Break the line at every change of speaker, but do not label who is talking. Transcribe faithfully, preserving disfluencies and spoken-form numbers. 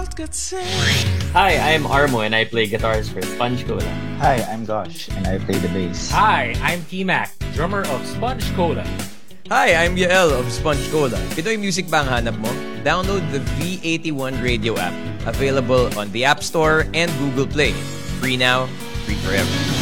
could say.
Hi, I'm Armo and I play guitars for Sponge Cola.
Hi, I'm Gosh, and I play the bass.
Hi, I'm T-Mac, drummer of Sponge Cola.
Hi, I'm Yael of Sponge Cola. Pinoy music ba ang hanap mo? Download the V eighty-one Radio app. Available on the App Store and Google Play. Free now, free forever.